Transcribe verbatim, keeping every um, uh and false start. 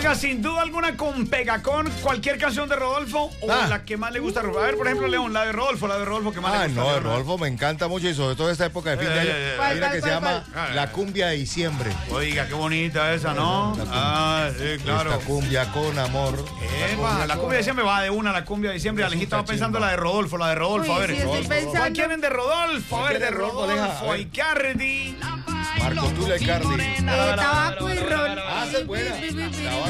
Oiga, sin duda alguna con Pegacón, cualquier canción de Rodolfo o Ah. la que más le gusta a Rodolfo. A ver, por ejemplo, León, la de Rodolfo, la de Rodolfo que más Ah, le gusta. no, a de León. Rodolfo me encanta mucho y sobre todo esta época de fin de Eh, año. eh, eh, Hay una ¿cuál, que se cuál, llama cuál? La Cumbia de Diciembre. Oiga, qué bonita esa, ¿no? La cumbia. Ah, sí, claro. Esta cumbia con amor. Epa, la cumbia de diciembre va de una, la cumbia de diciembre. Es un Alejita va pensando cachimba. la de Rodolfo, la de Rodolfo. Uy, a ver. sí, estoy Rodolfo. pensando. ¿Cuál quieren de Rodolfo? A ver, ¿Cuál de quiere Rodolfo? Rodolfo. Deja, a ver. Icardi. Marco Tulio Icardi. Eh, tabaco y ron. Ah, esa es buena.